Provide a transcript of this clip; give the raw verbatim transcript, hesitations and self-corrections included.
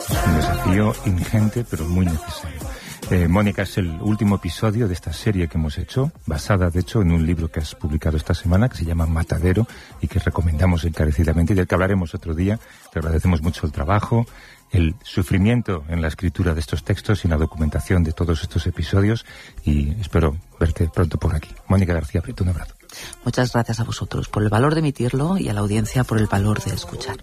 Es un desafío ingente, pero muy necesario. Eh, Mónica, es el último episodio de esta serie que hemos hecho, basada, de hecho, en un libro que has publicado esta semana, que se llama Matadero, y que recomendamos encarecidamente, y del que hablaremos otro día. Te agradecemos mucho el trabajo, el sufrimiento en la escritura de estos textos y en la documentación de todos estos episodios, y espero verte pronto por aquí. Mónica García Prieto, un abrazo. Muchas gracias a vosotros por el valor de emitirlo y a la audiencia por el valor de escuchar.